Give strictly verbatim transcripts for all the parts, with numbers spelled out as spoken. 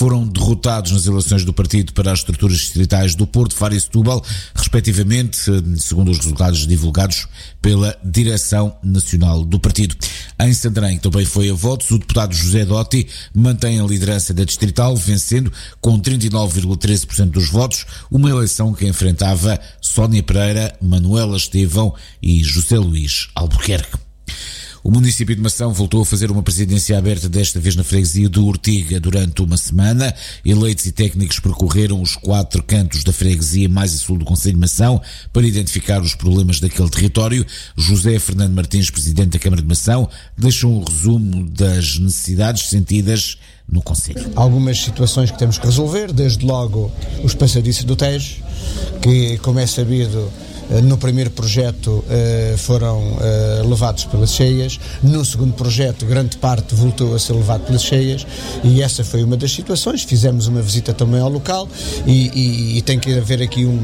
foram derrotados nas eleições do partido para as estruturas distritais do Porto, Faro e Setúbal, respectivamente, segundo os resultados divulgados pela Direção Nacional do partido. Em Santarém também foi a votos. O deputado José Dotti mantém a liderança da distrital, vencendo com trinta e nove vírgula treze por cento dos votos, uma eleição que enfrentava Sónia Pereira, Manuela Estevão e José Luís Albuquerque. O município de Mação voltou a fazer uma presidência aberta, desta vez na freguesia de Ortiga, durante uma semana. Eleitos e técnicos percorreram os quatro cantos da freguesia mais a sul do concelho de Mação para identificar os problemas daquele território. José Fernando Martins, presidente da Câmara de Mação, deixou um resumo das necessidades sentidas no concelho. Algumas situações que temos que resolver, desde logo os passadiços do Tejo, que, como é sabido, no primeiro projeto foram levados pelas cheias, no segundo projeto grande parte voltou a ser levado pelas cheias, e essa foi uma das situações. Fizemos uma visita também ao local e, e, e tem que haver aqui um,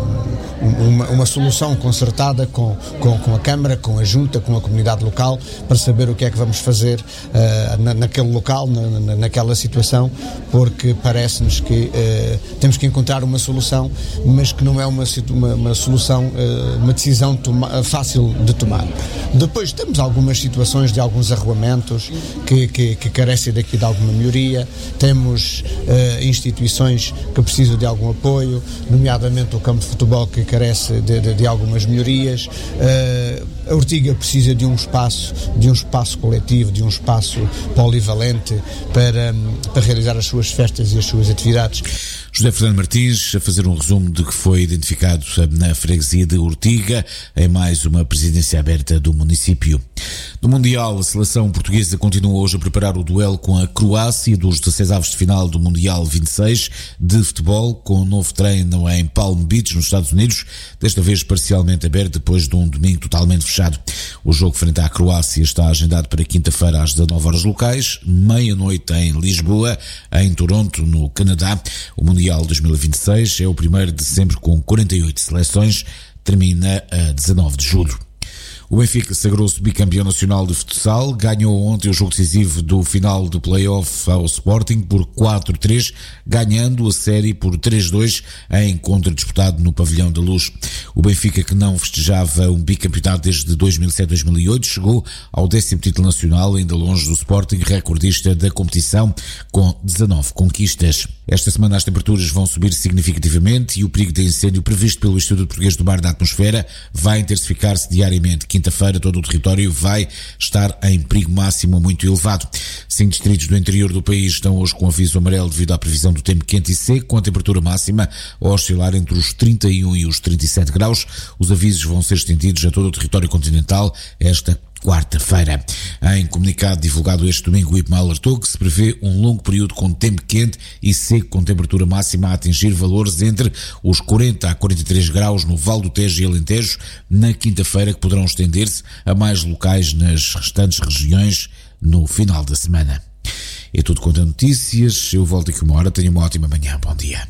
uma, uma solução concertada com, com, com a Câmara, com a Junta, com a comunidade local, para saber o que é que vamos fazer uh, na, naquele local, na, na, naquela situação, porque parece-nos que uh, temos que encontrar uma solução, mas que não é uma, uma, uma solução, uma decisão toma, fácil de tomar. Depois temos algumas situações de alguns arruamentos que, que, que carecem daqui de alguma melhoria. Temos uh, instituições que precisam de algum apoio, nomeadamente o campo de futebol, que carece de, de, de algumas melhorias. Uh, a Ortiga precisa de um espaço, de um espaço coletivo, de um espaço polivalente para, para realizar as suas festas e as suas atividades. José Fernando Martins a fazer um resumo de que foi identificado na freguesia de Ortiga em mais uma presidência aberta do município. No Mundial, a seleção portuguesa continua hoje a preparar o duelo com a Croácia dos dezasseis avos de final do Mundial vinte e seis de futebol, com um novo treino em Palm Beach, nos Estados Unidos, desta vez parcialmente aberto depois de um domingo totalmente fechado. O jogo frente à Croácia está agendado para quinta-feira às dezanove horas locais, meia-noite em Lisboa, em Toronto, no Canadá. O Mundial dois mil e vinte e seis é o primeiro de sempre com quarenta e oito seleções, termina a dezanove de julho. O Benfica sagrou-se bicampeão nacional de futsal, ganhou ontem o jogo decisivo do final do play-off ao Sporting por quatro a três, ganhando a série por três a dois em encontro disputado no Pavilhão da Luz. O Benfica, que não festejava um bicampeonato desde dois mil e sete a dois mil e oito, chegou ao décimo título nacional, ainda longe do Sporting, recordista da competição, com dezanove conquistas. Esta semana as temperaturas vão subir significativamente e o perigo de incêndio previsto pelo Instituto Português do Mar e da Atmosfera vai intensificar-se diariamente. Quinta-feira todo o território vai estar em perigo máximo muito elevado. Cinco distritos do interior do país estão hoje com aviso amarelo devido à previsão do tempo quente e seco, com a temperatura máxima a oscilar entre os trinta e um e os trinta e sete graus. Os avisos vão ser estendidos a todo o território continental esta quarta-feira. Em comunicado divulgado este domingo, o I P M A alertou que se prevê um longo período com tempo quente e seco, com temperatura máxima a atingir valores entre os quarenta a quarenta e três graus no Vale do Tejo e Alentejo na quinta-feira, que poderão estender-se a mais locais nas restantes regiões no final da semana. É tudo quanto a notícias. Eu volto daqui uma hora. Tenha uma ótima manhã. Bom dia.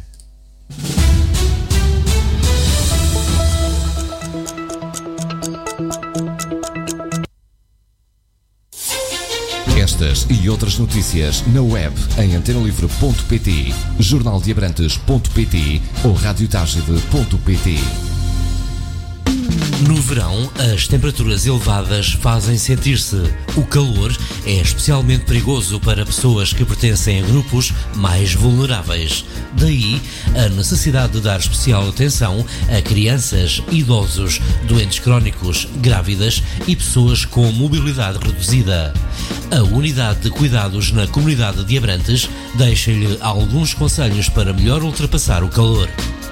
Estas e outras notícias na web em antena livre ponto pt, jornal de abrantes ponto pt ou rádio tagide ponto pt. No verão, as temperaturas elevadas fazem sentir-se. O calor é especialmente perigoso para pessoas que pertencem a grupos mais vulneráveis. Daí, a necessidade de dar especial atenção a crianças, idosos, doentes crónicos, grávidas e pessoas com mobilidade reduzida. A Unidade de Cuidados na Comunidade de Abrantes deixa-lhe alguns conselhos para melhor ultrapassar o calor.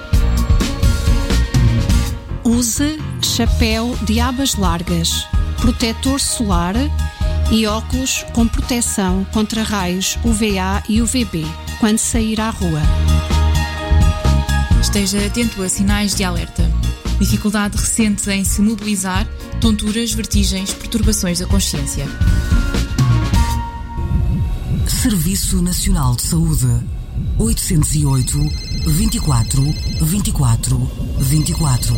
Use chapéu de abas largas, protetor solar e óculos com proteção contra raios U V A e U V B quando sair à rua. Esteja atento a sinais de alerta. Dificuldade recente em se mobilizar, tonturas, vertigens, perturbações da consciência. Serviço Nacional de Saúde. oitocentos e oito, vinte e quatro, vinte e quatro, vinte e quatro.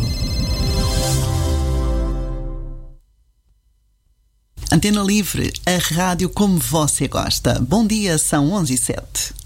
Antena Livre, a rádio como você gosta. Bom dia, são onze e sete.